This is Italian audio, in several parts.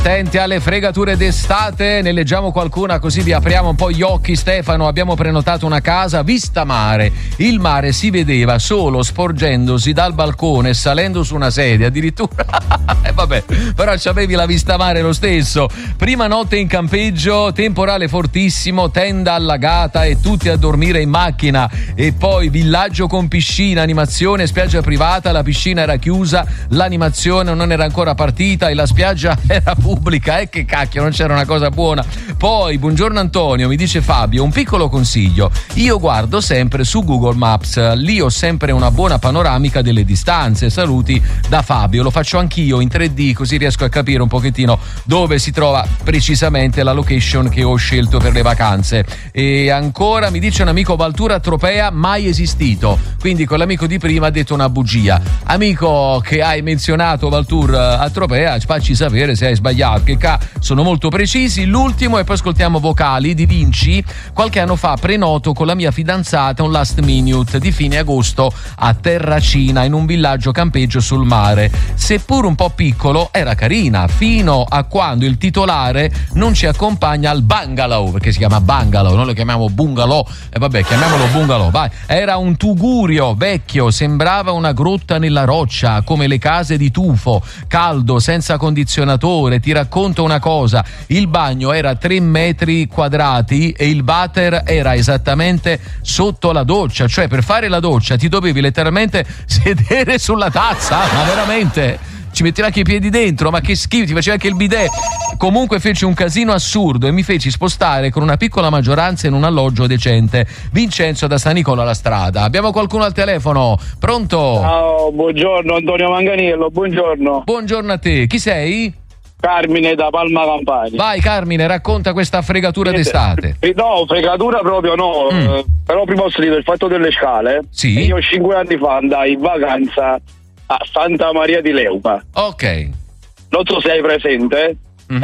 Attenti alle fregature d'estate, ne leggiamo qualcuna così vi apriamo un po' gli occhi. Stefano, abbiamo prenotato una casa vista mare, il mare si vedeva solo sporgendosi dal balcone e salendo su una sedia addirittura. Vabbè, però c'avevi la vista mare lo stesso. Prima notte in campeggio, temporale fortissimo, tenda allagata e tutti a dormire in macchina, e poi villaggio con piscina, animazione, spiaggia privata, la piscina era chiusa, l'animazione non era ancora partita e la spiaggia era pubblica, e che cacchio, non c'era una cosa buona. Poi, buongiorno Antonio, mi dice Fabio, un piccolo consiglio: io guardo sempre su Google Maps, lì ho sempre una buona panoramica delle distanze. Saluti da Fabio. Lo faccio anch'io in 3D, così riesco a capire un pochettino dove si trova precisamente la location che ho scelto per le vacanze. E ancora mi dice un amico, Valtura a Tropea mai esistito, quindi con l'amico di prima ha detto una bugia. Amico che hai menzionato Valtur a Tropea, facci sapere se hai sbagliato, che sono molto precisi. L'ultimo, e poi ascoltiamo vocali di Vinci. Qualche anno fa prenoto con la mia fidanzata un last minute di fine agosto a Terracina, in un villaggio campeggio sul mare. Seppur un po' piccolo, era carina fino a quando il titolare non ci accompagna al bungalow, perché si chiama bungalow, noi lo chiamiamo bungalow, e vabbè, chiamiamolo bungalow, vai. Era un tugurio vecchio, sembrava una grotta nella roccia, come le case di tufo, caldo, senza condizionatore. Ti racconto una cosa: il bagno era 3 metri quadrati e il water era esattamente sotto la doccia, cioè per fare la doccia ti dovevi letteralmente sedere sulla tazza, ma veramente ci metteva anche i piedi dentro, ma che schifo, ti faceva anche il bidet. Comunque feci un casino assurdo e mi feci spostare con una piccola maggioranza in un alloggio decente. Vincenzo da San Nicola alla Strada. Abbiamo qualcuno al telefono? Pronto? Ciao, buongiorno Antonio Manganiello, buongiorno. Buongiorno a te, chi sei? Carmine da Palma Campania. Vai Carmine, racconta questa fregatura d'estate. No, fregatura proprio no, però prima ho sentito il fatto delle scale. Sì. E io 5 anni fa andai in vacanza a Santa Maria di Leuca. Ok. Non so se hai presente.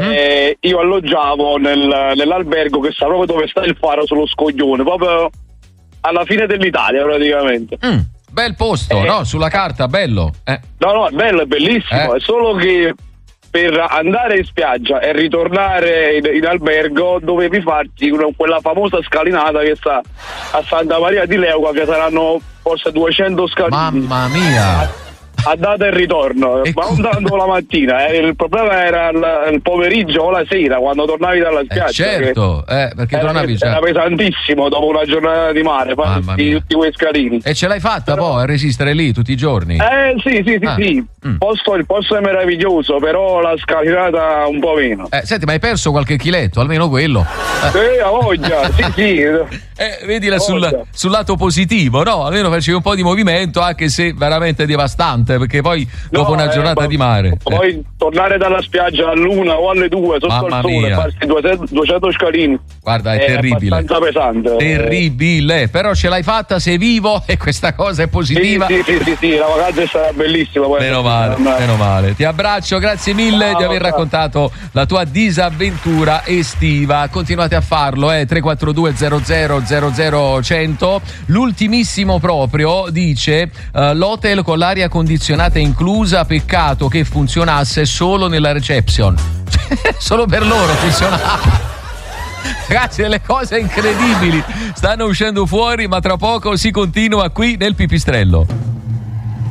Io alloggiavo nell'albergo che sta proprio dove sta il faro sullo scoglione, proprio alla fine dell'Italia praticamente. Bel posto, no? Sulla carta, bello. No, è bello, è bellissimo. È solo che per andare in spiaggia e ritornare in albergo dovevi farti quella famosa scalinata che sta a Santa Maria di Leuca, che saranno forse 200 scalini. Mamma mia! Andata e ritorno, ma non tanto la mattina, il problema era il pomeriggio o la sera quando tornavi dalla spiaggia. Certo, perché tornavi era pesantissimo dopo una giornata di mare, tutti quei scalini. E ce l'hai fatta poi a resistere lì tutti i giorni? Sì. Il posto è meraviglioso, però la scalinata un po' meno. Senti, ma hai perso qualche chiletto, almeno quello? A voglia, sì. Vedila sul lato positivo, no? Almeno facevi un po' di movimento, anche se veramente devastante, perché poi dopo una giornata di mare poi tornare dalla spiaggia all'1 o alle 2 sotto il sole, farsi 200 scalini, guarda, è terribile, abbastanza pesante, terribile, però ce l'hai fatta, sei vivo e questa cosa è positiva. Sì, la vacanza è stata bellissima. Meno male. Ti abbraccio, grazie mille di aver raccontato la tua disavventura estiva. Continuate a farlo, 342 00 100. L'ultimissimo proprio dice l'hotel con l'aria condizionata inclusa, peccato che funzionasse solo nella reception. Solo per loro funzionava. Ragazzi, delle cose incredibili stanno uscendo fuori, ma tra poco si continua qui nel Pipistrello.